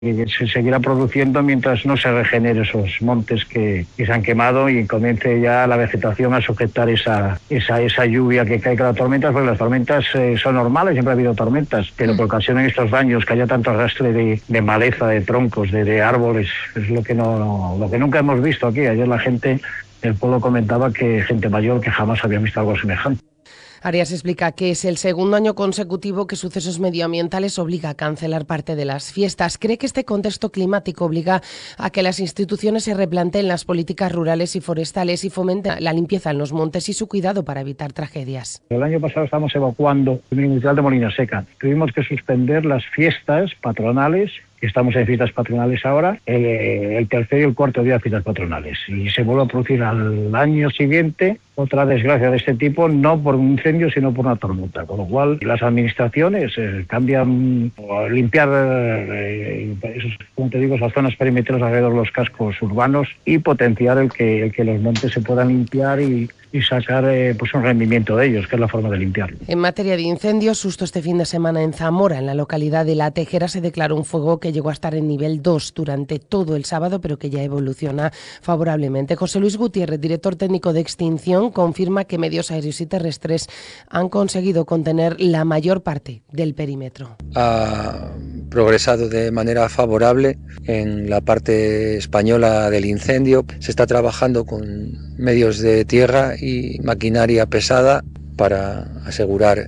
que se seguirá produciendo mientras no se regeneren esos montes que se han quemado y comience ya la vegetación a sujetar esa lluvia que cae con las tormentas, porque las tormentas son normales, siempre ha habido tormentas, pero por ocasión en estos daños, que haya tanto arrastre de maleza, de troncos, de árboles, es lo que nunca hemos visto aquí. Ayer la gente del pueblo comentaba que gente mayor que jamás había visto algo semejante. Arias explica que es el segundo año consecutivo que Sucesos Medioambientales obliga a cancelar parte de las fiestas. Cree que este contexto climático obliga a que las instituciones se replanteen las políticas rurales y forestales y fomenten la limpieza en los montes y su cuidado para evitar tragedias. El año pasado estábamos evacuando el Industrial de Molina Seca. Tuvimos que suspender las fiestas patronales. Estamos en fiestas patronales ahora, el tercer y el cuarto día de fiestas patronales. Y se vuelve a producir al año siguiente otra desgracia de este tipo, no por un incendio, sino por una tormenta. Con lo cual, las administraciones cambian, limpiar, como te digo, esas zonas perimetrales alrededor de los cascos urbanos y potenciar el que los montes se puedan limpiar y sacar un rendimiento de ellos, que es la forma de limpiarlo. En materia de incendios, justo este fin de semana en Zamora, en la localidad de La Tejera, se declaró un fuego que llegó a estar en nivel 2 durante todo el sábado, pero que ya evoluciona favorablemente. José Luis Gutiérrez, director técnico de extinción, confirma que medios aéreos y terrestres han conseguido contener la mayor parte del perímetro. Ha progresado de manera favorable en la parte española del incendio. Se está trabajando con medios de tierra y maquinaria pesada para asegurar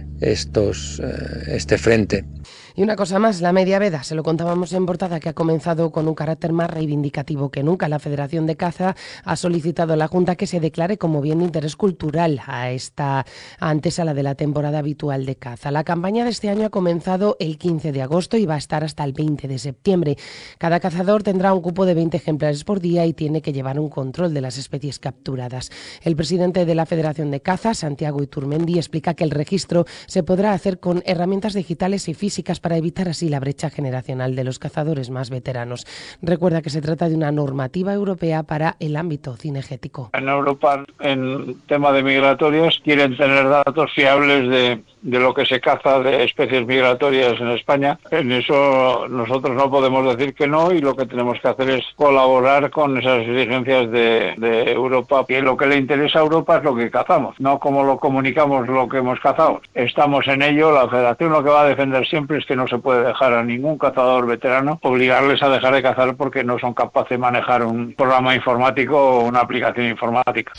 este frente. Y una cosa más, la media veda, se lo contábamos en portada, que ha comenzado con un carácter más reivindicativo que nunca. La Federación de Caza ha solicitado a la Junta que se declare como bien de interés cultural a esta antesala de la temporada habitual de caza. La campaña de este año ha comenzado el 15 de agosto y va a estar hasta el 20 de septiembre. Cada cazador tendrá un cupo de 20 ejemplares por día y tiene que llevar un control de las especies capturadas. El presidente de la Federación de Caza, Santiago Iturmendi, explica que el registro se podrá hacer con herramientas digitales y físicas para evitar así la brecha generacional de los cazadores más veteranos. Recuerda que se trata de una normativa europea para el ámbito cinegético. En Europa, en tema de migratorias, quieren tener datos fiables de lo que se caza de especies migratorias en España. En eso nosotros no podemos decir que no, y lo que tenemos que hacer es colaborar con esas exigencias de Europa. Y lo que le interesa a Europa es lo que cazamos, no cómo lo comunicamos lo que hemos cazado. Estamos en ello. La Federación lo que va a defender siempre es que no se puede dejar a ningún cazador veterano obligarles a dejar de cazar porque no son capaces de manejar un programa informático o una aplicación informática.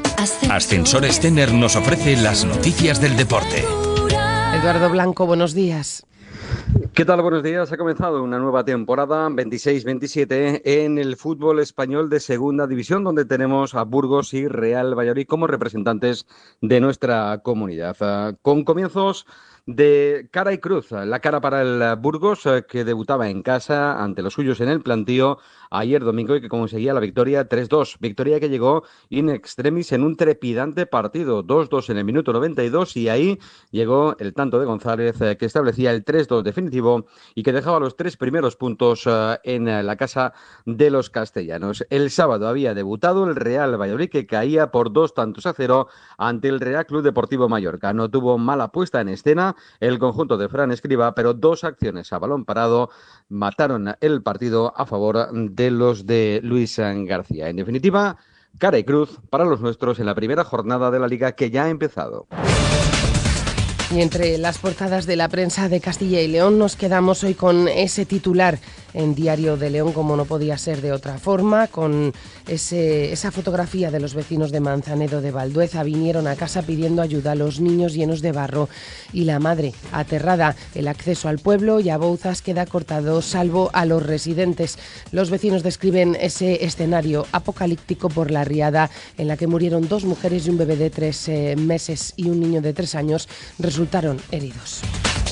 Ascensores Tener nos ofrece las noticias del deporte. Eduardo Blanco, buenos días. ¿Qué tal? Buenos días. Ha comenzado una nueva temporada 26-27 en el fútbol español de segunda división, donde tenemos a Burgos y Real Valladolid como representantes de nuestra comunidad. Con comienzos de cara y cruz. La cara para el Burgos, que debutaba en casa ante los suyos en el plantío ayer domingo y que conseguía la victoria 3-2. Victoria que llegó in extremis en un trepidante partido. 2-2 en el minuto 92 y ahí llegó el tanto de González que establecía el 3-2 definitivo y que dejaba los 3 primeros puntos en la casa de los castellanos. El sábado había debutado el Real Valladolid, que caía por 2-0 ante el Real Club Deportivo Mallorca. No tuvo mala puesta en escena el conjunto de Fran Escribá, pero 2 acciones a balón parado mataron el partido a favor de los de Luis García. En definitiva, cara y cruz para los nuestros en la primera jornada de la Liga, que ya ha empezado. Y entre las portadas de la prensa de Castilla y León nos quedamos hoy con ese titular en Diario de León, como no podía ser de otra forma, con esa fotografía de los vecinos de Manzanedo de Valdueza. Vinieron a casa pidiendo ayuda a los niños llenos de barro y la madre aterrada. El acceso al pueblo y a Bouzas queda cortado, salvo a los residentes. Los vecinos describen ese escenario apocalíptico por la riada en la que murieron 2 mujeres y un bebé de 3 meses y un niño de 3 años resultaron heridos.